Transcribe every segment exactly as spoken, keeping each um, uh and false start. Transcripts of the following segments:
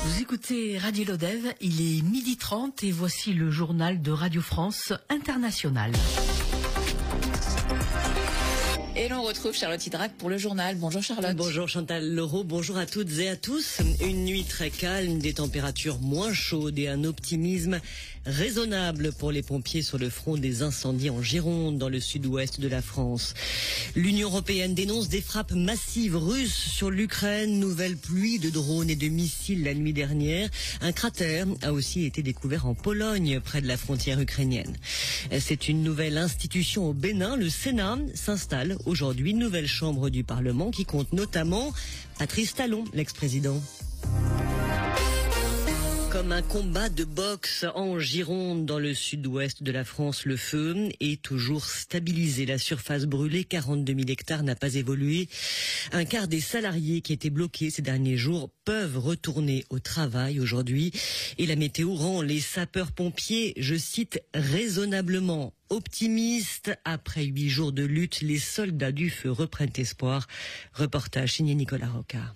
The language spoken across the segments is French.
Vous écoutez Radio Lodève, il est midi trente et voici le journal de Radio France Internationale. Et l'on retrouve Charlotte Hydrac pour le journal. Bonjour Charlotte. Bonjour Chantal Leroux, bonjour à toutes et à tous. Une nuit très calme, des températures moins chaudes et un optimisme raisonnable pour les pompiers sur le front des incendies en Gironde, dans le sud-ouest de la France. L'Union européenne dénonce des frappes massives russes sur l'Ukraine. Nouvelle pluie de drones et de missiles la nuit dernière. Un cratère a aussi été découvert en Pologne, près de la frontière ukrainienne. C'est une nouvelle institution au Bénin. Le Sénat s'installe aujourd'hui, nouvelle chambre du Parlement qui compte notamment Patrice Talon, l'ex-président. Comme un combat de boxe en Gironde, dans le sud-ouest de la France, le feu est toujours stabilisé. La surface brûlée, quarante-deux mille hectares, n'a pas évolué. Un quart des salariés qui étaient bloqués ces derniers jours peuvent retourner au travail aujourd'hui. Et la météo rend les sapeurs-pompiers, je cite, raisonnablement optimistes. Après huit jours de lutte, les soldats du feu reprennent espoir. Reportage signé Nicolas Roca.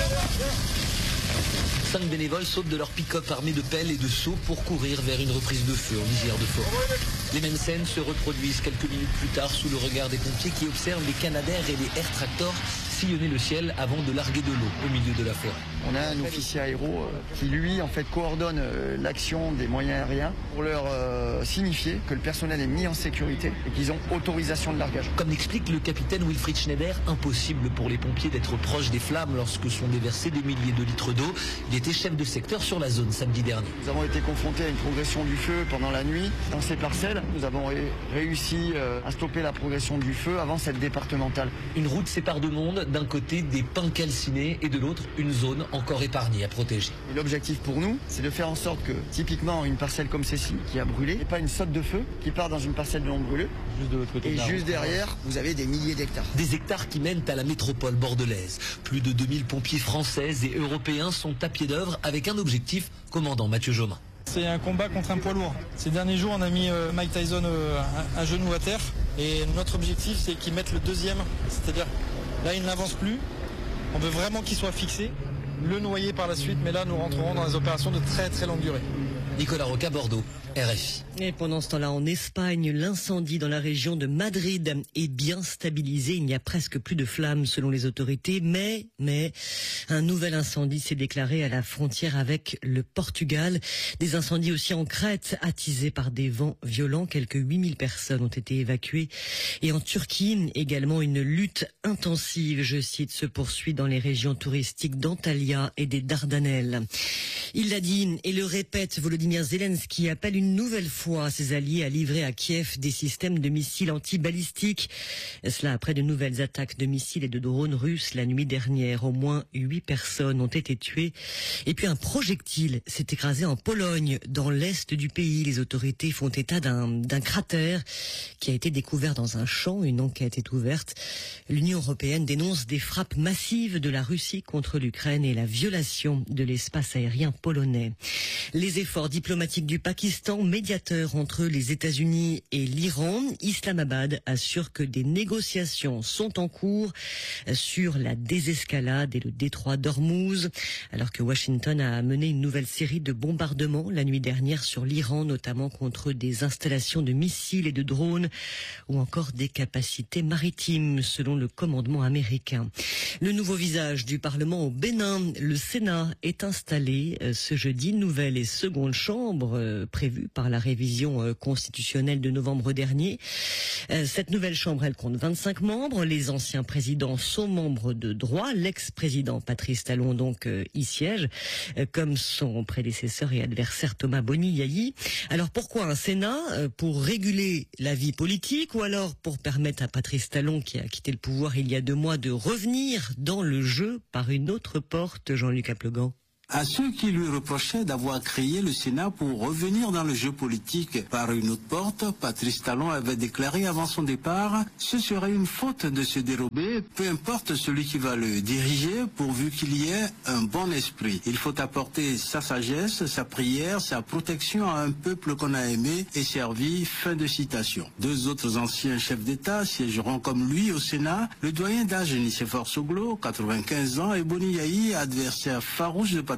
Cinq bénévoles sautent de leur pick-up armés de pelles et de seaux pour courir vers une reprise de feu en lisière de forêt. Les mêmes scènes se reproduisent quelques minutes plus tard sous le regard des pompiers qui observent les Canadair et les Air Tractor sillonner le ciel avant de larguer de l'eau au milieu de la forêt. On a un officier aéro qui lui en fait coordonne l'action des moyens aériens pour leur euh, signifier que le personnel est mis en sécurité et qu'ils ont autorisation de largage. Comme l'explique le capitaine Wilfried Schneider, impossible pour les pompiers d'être proches des flammes lorsque sont déversés des milliers de litres d'eau. Il était chef de secteur sur la zone samedi dernier. Nous avons été confrontés à une progression du feu pendant la nuit dans ces parcelles. Nous avons ré réussi euh, à stopper la progression du feu avant cette départementale. Une route sépare deux mondes, d'un côté des pins calcinés et de l'autre une zone encore épargnée à protéger. Et l'objectif pour nous, c'est de faire en sorte que typiquement une parcelle comme celle-ci qui a brûlé, et pas une saute de feu qui part dans une parcelle non brûlée. Juste de l'autre côté. Et juste derrière, vous avez des milliers d'hectares. Des hectares qui mènent à la métropole bordelaise. Plus de deux mille pompiers français et européens sont à pied d'œuvre avec un objectif, commandant Mathieu Jomain. C'est un combat contre un poids lourd. Ces derniers jours, on a mis euh, Mike Tyson euh, à, à genoux à terre. Et notre objectif, c'est qu'il mette le deuxième. C'est-à-dire, là, il n'avance plus. On veut vraiment qu'il soit fixé, le noyer par la suite. Mais là, nous rentrerons dans des opérations de très très longue durée. Nicolas Roca, Bordeaux, R F I. Et pendant ce temps-là, en Espagne, l'incendie dans la région de Madrid est bien stabilisé. Il n'y a presque plus de flammes selon les autorités. Mais, mais, un nouvel incendie s'est déclaré à la frontière avec le Portugal. Des incendies aussi en Crète, attisés par des vents violents. Quelques huit mille personnes ont été évacuées. Et en Turquie, également une lutte intensive, je cite, se poursuit dans les régions touristiques d'Antalya et des Dardanelles. Il l'a dit et le répète, Volodymyr Zelensky appelle une nouvelle fois ses alliés à livrer à Kiev des systèmes de missiles anti-balistiques. Cela après de nouvelles attaques de missiles et de drones russes la nuit dernière. Au moins huit personnes ont été tuées. Et puis un projectile s'est écrasé en Pologne, dans l'est du pays. Les autorités font état d'un d'un cratère qui a été découvert dans un champ. Une enquête est ouverte. L'Union européenne dénonce des frappes massives de la Russie contre l'Ukraine et la violation de l'espace aérien polonais. Les efforts diplomatiques du Pakistan, médiateur entre les États-Unis et l'Iran, Islamabad assure que des négociations sont en cours sur la désescalade et le détroit d'Ormuz, alors que Washington a mené une nouvelle série de bombardements la nuit dernière sur l'Iran, notamment contre des installations de missiles et de drones ou encore des capacités maritimes, selon le commandement américain. Le nouveau visage du Parlement au Bénin, le Sénat, est installé ce jeudi. Nouvelle et seconde chambre euh, prévue par la révision euh, constitutionnelle de novembre dernier. Euh, cette nouvelle chambre, elle compte vingt-cinq membres. Les anciens présidents sont membres de droit. L'ex-président Patrice Talon donc euh, y siège, euh, comme son prédécesseur et adversaire Thomas Boni-Yayi. Alors pourquoi un Sénat? euh, Pour réguler la vie politique ou alors pour permettre à Patrice Talon, qui a quitté le pouvoir il y a deux mois, de revenir dans le jeu par une autre porte, Jean-Luc Aplegan? À ceux qui lui reprochaient d'avoir créé le Sénat pour revenir dans le jeu politique par une autre porte, Patrice Talon avait déclaré avant son départ « Ce serait une faute de se dérober, peu importe celui qui va le diriger, pourvu qu'il y ait un bon esprit. Il faut apporter sa sagesse, sa prière, sa protection à un peuple qu'on a aimé et servi. » Fin de citation. Deux autres anciens chefs d'État siégeront comme lui au Sénat, le doyen d'âge Nicéphore Soglo, quatre-vingt-quinze ans, et Boni-Yayi, adversaire farouche de Patrice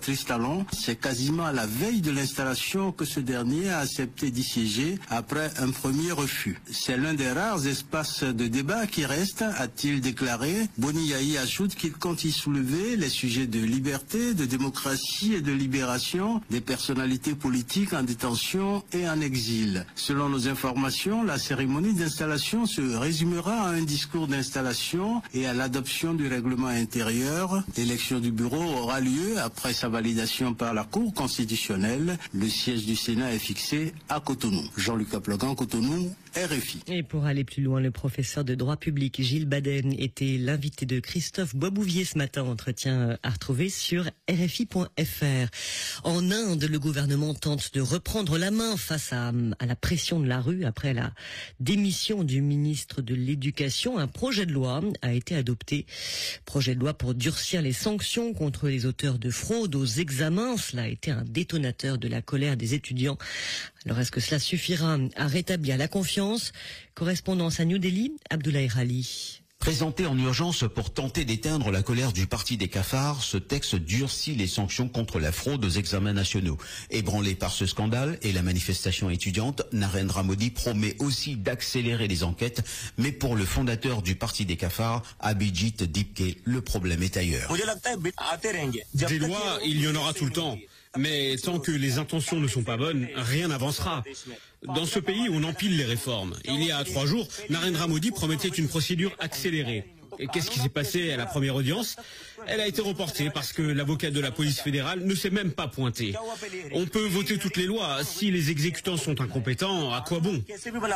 Patrice Talon. C'est quasiment à la veille de l'installation que ce dernier a accepté d'y siéger après un premier refus. C'est l'un des rares espaces de débat qui restent, a-t-il déclaré. Boni Yahi ajoute qu'il compte y soulever les sujets de liberté, de démocratie et de libération des personnalités politiques en détention et en exil. Selon nos informations, la cérémonie d'installation se résumera à un discours d'installation et à l'adoption du règlement intérieur. L'élection du bureau aura lieu après sa validation par la Cour constitutionnelle. Le siège du Sénat est fixé à Cotonou. Jean-Luc Kaplogan, Cotonou, R F I. Et pour aller plus loin, le professeur de droit public Gilles Baden était l'invité de Christophe Boisbouvier ce matin. Entretien à retrouver sur R F I point F R. En Inde, le gouvernement tente de reprendre la main face à, à la pression de la rue après la démission du ministre de l'Éducation. Un projet de loi a été adopté. Projet de loi pour durcir les sanctions contre les auteurs de fraude aux examens. Cela a été un détonateur de la colère des étudiants. Alors est-ce que cela suffira à rétablir la confiance? Correspondance à New Delhi, Abdoulaye Rali. Présenté en urgence pour tenter d'éteindre la colère du parti des cafards, ce texte durcit les sanctions contre la fraude aux examens nationaux. Ébranlé par ce scandale et la manifestation étudiante, Narendra Modi promet aussi d'accélérer les enquêtes, mais pour le fondateur du parti des cafards, Abhijit Dipke, le problème est ailleurs. Des lois, il y en aura tout le temps. Mais tant que les intentions ne sont pas bonnes, rien n'avancera. Dans ce pays, on empile les réformes. Il y a trois jours, Narendra Modi promettait une procédure accélérée. Et qu'est-ce qui s'est passé à la première audience? Elle a été reportée parce que l'avocat de la police fédérale ne s'est même pas pointé. On peut voter toutes les lois. Si les exécutants sont incompétents, à quoi bon?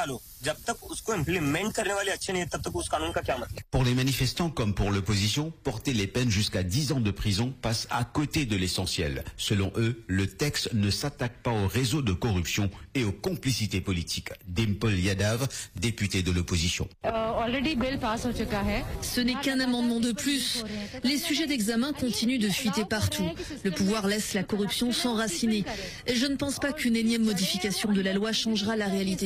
Pour les manifestants comme pour l'opposition, porter les peines jusqu'à dix ans de prison passe à côté de l'essentiel. Selon eux, le texte ne s'attaque pas au réseau de corruption et aux complicités politiques. Dimple Yadav, député de l'opposition. Ce n'est qu'un amendement de plus. Les sujets d'examen continuent de fuiter partout. Le pouvoir laisse la corruption s'enraciner. Et je ne pense pas qu'une énième modification de la loi changera la réalité.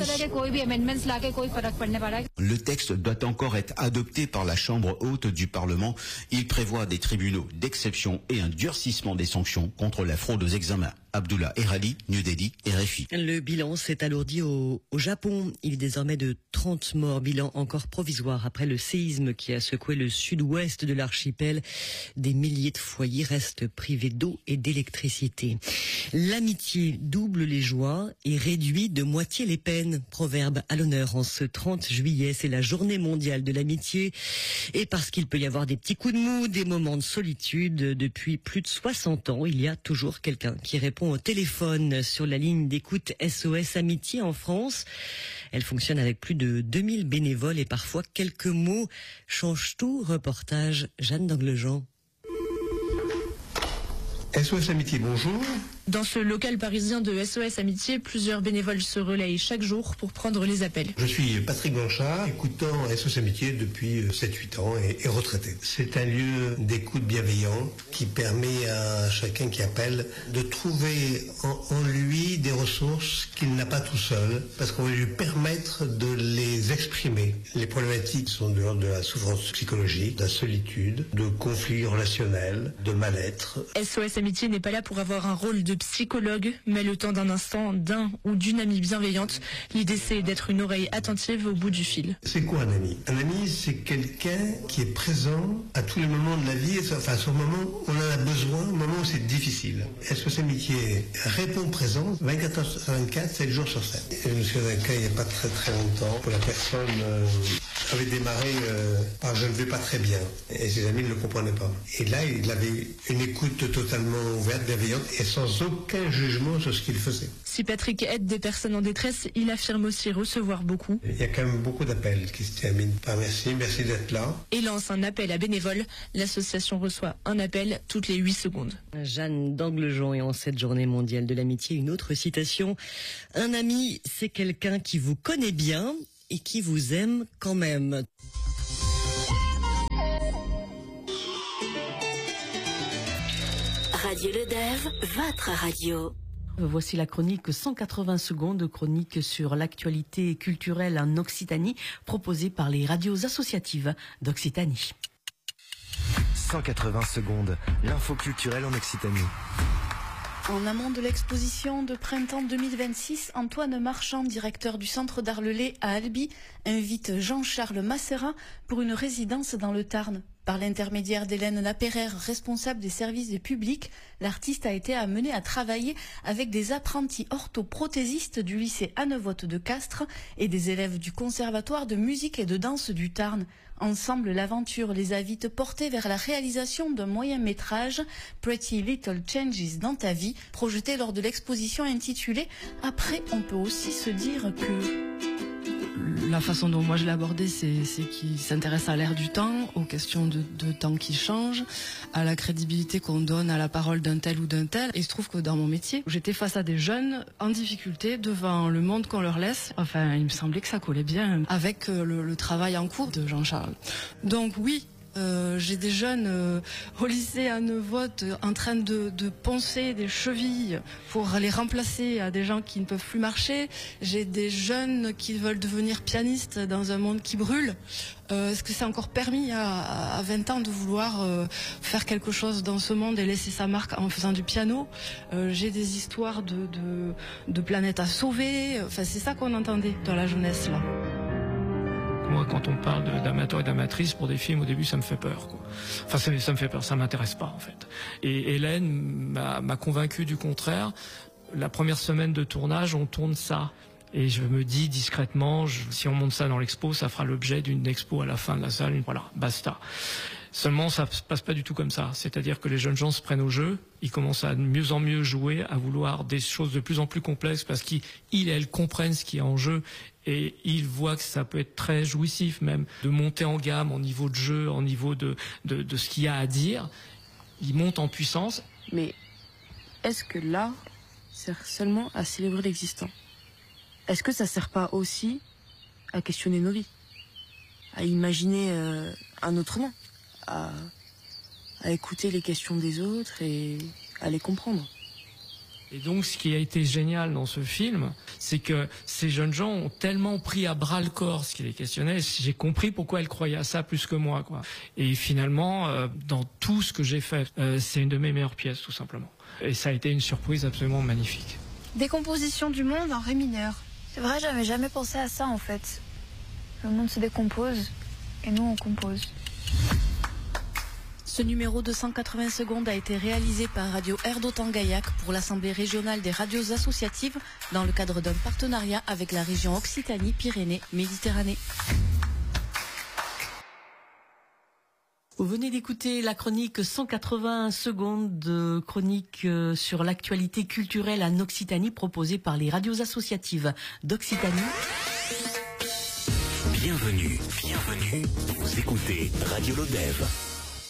Le texte doit encore être adopté par la Chambre haute du Parlement. Il prévoit des tribunaux d'exception et un durcissement des sanctions contre la fraude aux examens. Abdullah Erali, New Delhi, R F I. Le bilan s'est alourdi au, au Japon. Il est désormais de trente morts, bilan encore provisoire après le séisme qui a secoué le sud-ouest de l'archipel. Des milliers de foyers restent privés d'eau et d'électricité. L'amitié double les joies et réduit de moitié les peines. Proverbe à l'honneur en ce trente juillet, c'est la journée mondiale de l'amitié. Et parce qu'il peut y avoir des petits coups de mou, des moments de solitude, depuis plus de soixante ans, il y a toujours quelqu'un qui répond au téléphone sur la ligne d'écoute S O S Amitié en France. Elle fonctionne avec plus de deux mille bénévoles et parfois quelques mots changent tout. Reportage Jeanne d'Anglejean. S O S Amitié, bonjour. Dans ce local parisien de S O S Amitié, plusieurs bénévoles se relayent chaque jour pour prendre les appels. Je suis Patrick Blanchard, écoutant S O S Amitié depuis sept huit ans et, et retraité. C'est un lieu d'écoute bienveillant qui permet à chacun qui appelle de trouver en, en lui des ressources qu'il n'a pas tout seul, parce qu'on va lui permettre de les exprimer. Les problématiques sont de l'ordre de la souffrance psychologique, de la solitude, de conflits relationnels, de mal-être. S O S Amitié n'est pas là pour avoir un rôle de psychologue, mais le temps d'un instant, d'un ou d'une amie bienveillante. L'idée, c'est d'être une oreille attentive au bout du fil. C'est quoi un ami? Un ami, c'est quelqu'un qui est présent à tous les moments de la vie, enfin, sur le moment où on en a besoin, au moment où c'est difficile. S O S Amitié répond présent vingt-quatre heures sur vingt-quatre, sept jours sur sept. Je me souviens d'un cas il n'y a pas très très longtemps, où la personne euh, avait démarré euh, par « je ne vais pas très bien », et ses amis ne le comprenaient pas. Et là, il avait une écoute totalement ouverte, bienveillante, et sans aucun jugement sur ce qu'il faisait. Si Patrick aide des personnes en détresse, il affirme aussi recevoir beaucoup. Il y a quand même beaucoup d'appels qui se terminent par merci, merci d'être là. Et lance un appel à bénévoles. L'association reçoit un appel toutes les huit secondes. Jeanne d'Anglejean, et en cette journée mondiale de l'amitié, une autre citation. Un ami, c'est quelqu'un qui vous connaît bien et qui vous aime quand même. Radio Le Dev, votre radio. Voici la chronique cent quatre-vingts secondes, chronique sur l'actualité culturelle en Occitanie, proposée par les radios associatives d'Occitanie. cent quatre-vingts secondes, l'info culturelle en Occitanie. En amont de l'exposition de printemps deux mille vingt-six, Antoine Marchand, directeur du Centre d'Art Le Lay à Albi, invite Jean-Charles Masserat pour une résidence dans le Tarn. Par l'intermédiaire d'Hélène Lapéraire, responsable des services du public, l'artiste a été amené à travailler avec des apprentis orthoprothésistes du lycée Annevotte de Castres et des élèves du Conservatoire de musique et de danse du Tarn. Ensemble, l'aventure les a vite portés vers la réalisation d'un moyen-métrage, Pretty Little Changes dans ta vie, projeté lors de l'exposition intitulée « Après, on peut aussi se dire que… » La façon dont moi je l'ai abordé, c'est, c'est qu'il s'intéresse à l'ère du temps, aux questions de, de temps qui changent, à la crédibilité qu'on donne à la parole d'un tel ou d'un tel. Et il se trouve que dans mon métier, j'étais face à des jeunes en difficulté devant le monde qu'on leur laisse. Enfin, il me semblait que ça collait bien avec le, le travail en cours de Jean-Charles. Donc oui, Euh, j'ai des jeunes euh, au lycée à Annevotte euh, en train de, de poncer des chevilles pour les remplacer à des gens qui ne peuvent plus marcher. J'ai des jeunes qui veulent devenir pianistes dans un monde qui brûle. Euh, est-ce que c'est encore permis à, à vingt ans de vouloir euh, faire quelque chose dans ce monde et laisser sa marque en faisant du piano? euh, J'ai des histoires de, de, de planètes à sauver. Enfin, c'est ça qu'on entendait dans la jeunesse là. Moi, quand on parle d'amateurs et d'amatrices pour des films, au début, ça me fait peur, quoi. Enfin, ça, ça me fait peur, ça m'intéresse pas, en fait. Et Hélène m'a convaincu du contraire. La première semaine de tournage, on tourne ça. Et je me dis discrètement, je, si on monte ça dans l'expo, ça fera l'objet d'une expo à la fin de la salle. Voilà, basta. Seulement, ça se passe pas du tout comme ça. C'est-à-dire que les jeunes gens se prennent au jeu, ils commencent à de mieux en mieux jouer, à vouloir des choses de plus en plus complexes parce qu'ils et elles comprennent ce qui est en jeu et ils voient que ça peut être très jouissif même de monter en gamme en niveau de jeu, en niveau de, de, de ce qu'il y a à dire. Ils montent en puissance. Mais est-ce que l'art sert seulement à célébrer l'existant? Est-ce que ça sert pas aussi à questionner nos vies, à imaginer euh, un autre monde, à, à écouter les questions des autres et à les comprendre? Et donc, ce qui a été génial dans ce film, c'est que ces jeunes gens ont tellement pris à bras le corps ce qui les questionnait. J'ai compris pourquoi elles croyaient à ça plus que moi, quoi. Et finalement, euh, dans tout ce que j'ai fait, euh, c'est une de mes meilleures pièces, tout simplement. Et ça a été une surprise absolument magnifique. Décomposition du monde en ré mineur. C'est vrai, j'avais jamais pensé à ça, en fait. Le monde se décompose, et nous, on compose. Ce numéro de cent quatre-vingts secondes a été réalisé par Radio Erdotan-Gaillac pour l'Assemblée régionale des radios associatives dans le cadre d'un partenariat avec la région Occitanie-Pyrénées-Méditerranée. Vous venez d'écouter la chronique cent quatre-vingts secondes, chronique sur l'actualité culturelle en Occitanie proposée par les radios associatives d'Occitanie. Bienvenue, bienvenue, vous écoutez Radio Lodève.